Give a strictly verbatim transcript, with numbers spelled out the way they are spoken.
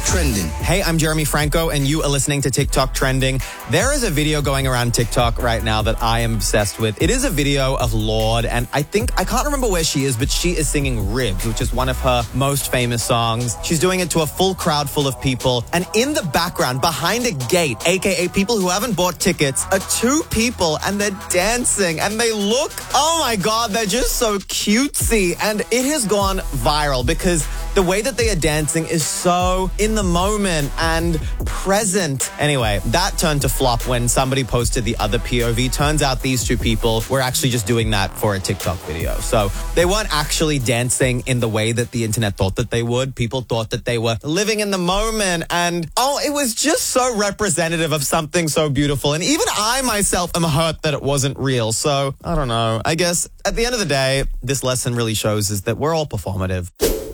Trending. Hey, I'm Jeremy Franco, and you are listening to TikTok Trending. There is a video going around TikTok right now that I am obsessed with. It is a video of Lorde, and I think, I can't remember where she is, but she is singing Ribs, which is one of her most famous songs. She's doing it to a full crowd full of people, and in the background, behind a gate, aka people who haven't bought tickets, are two people, and they're dancing, and they look, oh my God, they're just so cutesy, and it has gone viral because the way that they are dancing is so in the moment and present. Anyway, that turned to flop when somebody posted the other P O V. Turns out these two people were actually just doing that for a TikTok video. So they weren't actually dancing in the way that the internet thought that they would. People thought that they were living in the moment. And oh, it was just so representative of something so beautiful. And even I myself am hurt that it wasn't real. So I don't know. I guess at the end of the day, this lesson really shows is that we're all performative.